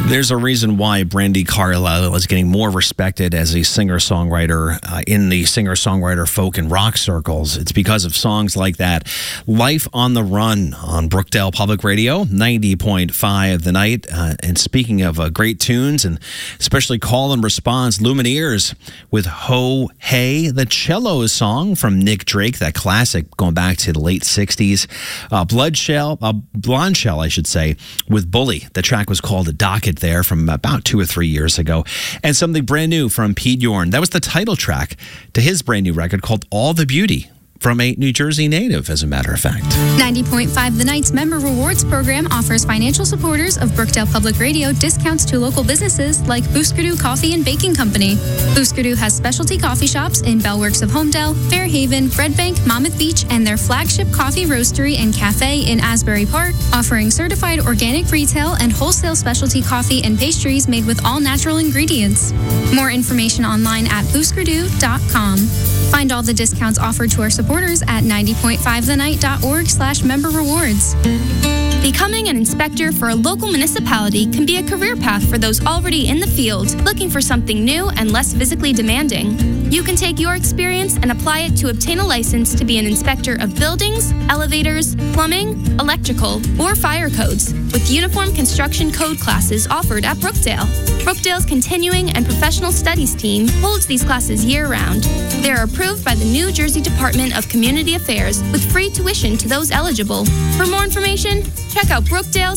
There's a reason why Brandi Carlile is getting more respected as a singer-songwriter in the singer-songwriter folk and rock circles. It's because of songs like that. Life on the Run on Brookdale Public Radio, 90.5 The Night. And speaking of great tunes, and especially call and response, Lumineers with Ho Hey, the cello song from Nick Drake, that classic going back to the late 60s. Blonde Shell, I should say, with Bully. The track was called A Docket there from about 2 or 3 years ago. And something brand new from Pete Yorn. That was the title track to his brand new record called All the Beauty, from a New Jersey native, as a matter of fact. 90.5 The Night's Member Rewards program offers financial supporters of Brookdale Public Radio discounts to local businesses like Booskerdoo Coffee and Baking Company. Booskerdoo has specialty coffee shops in Bellworks of Homedale, Fairhaven, Red Bank, Monmouth Beach, and their flagship coffee roastery and cafe in Asbury Park, offering certified organic retail and wholesale specialty coffee and pastries made with all natural ingredients. More information online at booskerdoo.com. Find all the discounts offered to our supporters at 90.5thenight.org/member rewards. Becoming an inspector for a local municipality can be a career path for those already in the field, looking for something new and less physically demanding. You can take your experience and apply it to obtain a license to be an inspector of buildings, elevators, plumbing, electrical, or fire codes, with uniform construction code classes offered at Brookdale. Brookdale's Continuing and Professional Studies team holds these classes year-round. They are approved by the New Jersey Department of Community Affairs with free tuition to those eligible. For more information, check out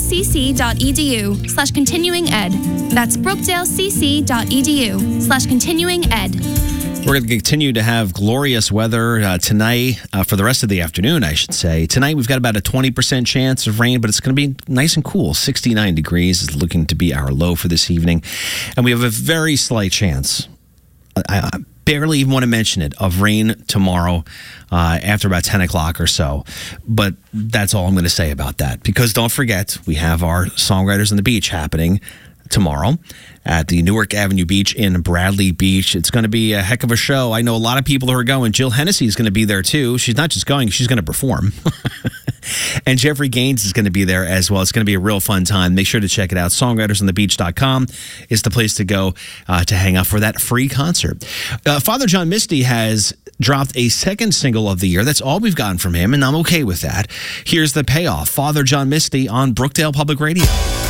brookdalecc.edu/continuinged. That's brookdalecc.edu/continuinged. We're going to continue to have glorious weather tonight, for the rest of the afternoon, I should say. Tonight, we've got about a 20% chance of rain, but it's going to be nice and cool. 69 degrees is looking to be our low for this evening. And we have a very slight chance, I barely even want to mention it, of rain tomorrow after about 10 o'clock or so. But that's all I'm going to say about that. Because don't forget, we have our Songwriters on the Beach happening tomorrow at the Newark Avenue Beach in Bradley Beach. It's going to be a heck of a show. I know a lot of people who are going. Jill Hennessy is going to be there too. She's not just going, she's going to perform. And Jeffrey Gaines is going to be there as well. It's going to be a real fun time. Make sure to check it out. Songwritersonthebeach.com is the place to go to hang out for that free concert. Father John Misty has dropped a second single of the year. That's all we've gotten from him, and I'm okay with that. Here's the payoff. Father John Misty on Brookdale Public Radio.